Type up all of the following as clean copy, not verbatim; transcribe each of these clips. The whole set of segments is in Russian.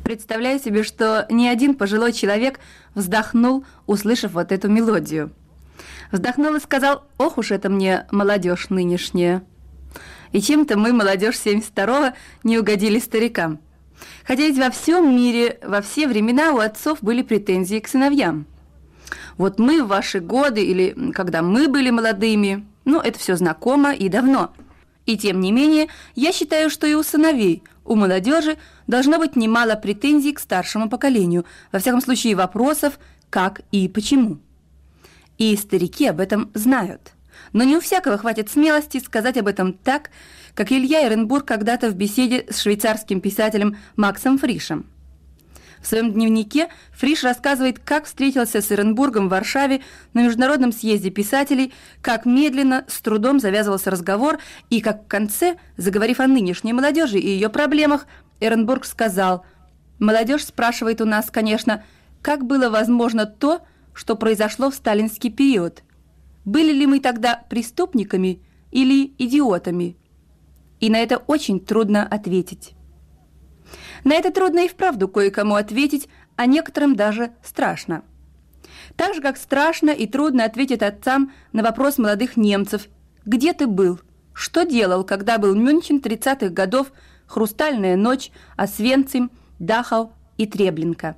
Представляю себе, что ни один пожилой человек вздохнул, услышав вот эту мелодию. Вздохнул и сказал: «Ох уж это мне молодежь нынешняя». И чем-то мы, молодежь 72-го, не угодили старикам. Хотя ведь во всем мире, во все времена у отцов были претензии к сыновьям. Вот мы в ваши годы, или когда мы были молодыми, это все знакомо и давно. И тем не менее, я считаю, что и у сыновей, у молодежи должно быть немало претензий к старшему поколению, во всяком случае вопросов, как и почему. И старики об этом знают. Но не у всякого хватит смелости сказать об этом так, как Илья Эренбург когда-то в беседе с швейцарским писателем Максом Фришем. В своем дневнике Фриш рассказывает, как встретился с Эренбургом в Варшаве на международном съезде писателей, как медленно, с трудом завязывался разговор, и как в конце, заговорив о нынешней молодежи и ее проблемах, Эренбург сказал: «Молодежь спрашивает у нас, конечно, как было возможно то, что произошло в сталинский период. Были ли мы тогда преступниками или идиотами? И на это очень трудно ответить». На это трудно и вправду кое-кому ответить, а некоторым даже страшно. Так же, как страшно и трудно ответить отцам на вопрос молодых немцев: «Где ты был? Что делал, когда был Мюнхен 30-х годов, Хрустальная ночь, Освенцим, Дахау и Треблинка?»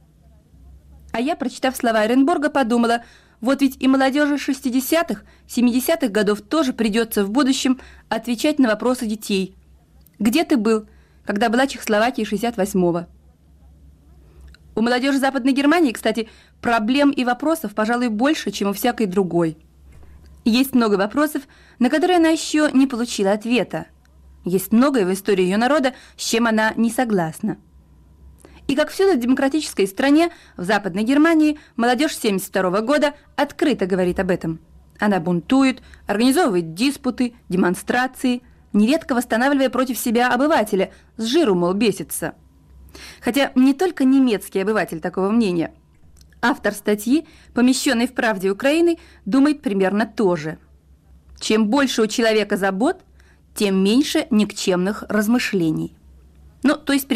А я, прочитав слова Эренбурга, подумала: вот ведь и молодежи 60-х, 70-х годов тоже придется в будущем отвечать на вопросы детей. «Где ты был, когда была Чехословакия 68-го?» У молодежи Западной Германии, кстати, проблем и вопросов, пожалуй, больше, чем у всякой другой. Есть много вопросов, на которые она еще не получила ответа. Есть многое в истории ее народа, с чем она не согласна. И как всюду в демократической стране, в Западной Германии, молодежь 1972 года открыто говорит об этом. Она бунтует, организовывает диспуты, демонстрации, нередко восстанавливая против себя обывателя, с жиру, мол, бесится. Хотя не только немецкий обыватель такого мнения. Автор статьи, помещенной в «Правде Украины», думает примерно то же. Чем больше у человека забот, тем меньше никчемных размышлений. То есть